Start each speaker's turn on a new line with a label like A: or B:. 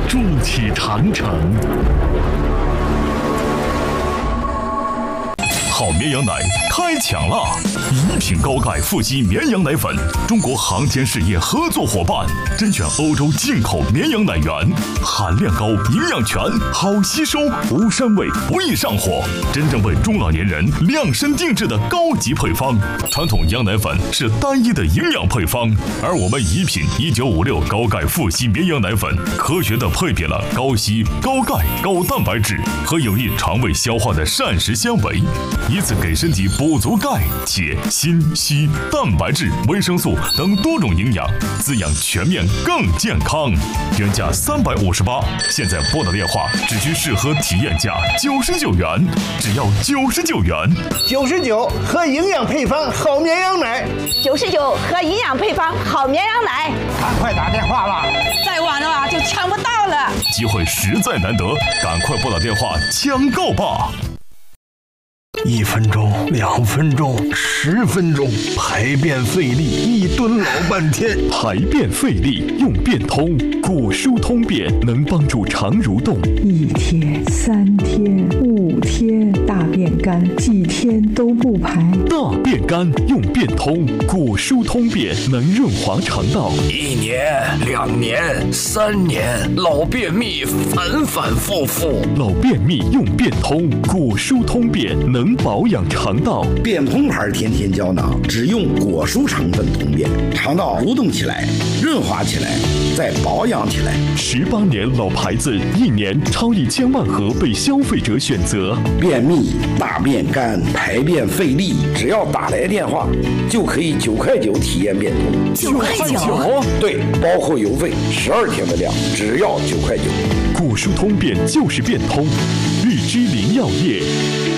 A: 筑起长城。好绵羊奶开抢啦！一品高钙富硒绵羊奶粉，中国航天事业合作伙伴，甄选欧洲进口绵羊奶源，含量高，营养全，好吸收，无膻味，不易上火，真正为中老年人量身定制的高级配方。传统羊奶粉是单一的营养配方，而我们一品1956高钙富硒绵羊奶粉，科学的配比了高硒、高钙、高蛋白质和有益肠胃消化的膳食纤维，以此给身体补足钙、铁、锌、硒、蛋白质、维生素等多种营养，滋养全面更健康。原价358，现在拨打电话只需适合体验价99元，只要99元。
B: 99和营养配方好绵羊奶
C: ，99和营养配方好绵羊奶，
B: 赶快打电话吧，
C: 再晚了就抢不到了。
A: 机会实在难得，赶快拨打电话抢购吧。
D: 1分钟、2分钟、10分钟，排便费力，一蹲老半天。
A: 排便费力用便通，果蔬通便能帮助肠蠕动。
E: 1天、3天、5天，大便干，几天都不排。
A: 大便干用便通，果蔬通便能润滑肠道。
F: 1年、2年、3年，老便秘反反复复。
A: 老便秘用便通，果蔬通便能保养肠道。
G: 便通牌天天胶囊只用果蔬成分通便，肠道蠕动起来，润滑起来，再保养起来。
A: 18年老牌子，1年超1000万盒被消费者选择。
G: 便秘、大便干、排便费力，只要打来电话就可以9块9体验便通。
C: 9块9？
G: 对，包括邮费，12天的量只要9块9。
A: 果蔬通便就是便通，日之林药业。